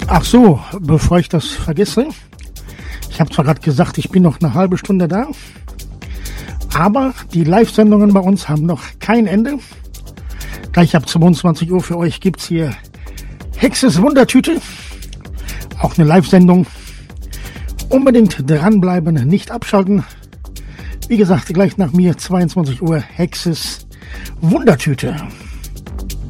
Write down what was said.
Ach so, bevor ich das vergesse, ich habe zwar gerade gesagt, ich bin noch eine halbe Stunde da, aber die Live-Sendungen bei uns haben noch kein Ende. Gleich ab 22 Uhr für euch gibt's hier Hexes Wundertüte, auch eine Live-Sendung. Unbedingt dranbleiben, nicht abschalten. Wie gesagt, gleich nach mir 22 Uhr Hexes Wundertüte.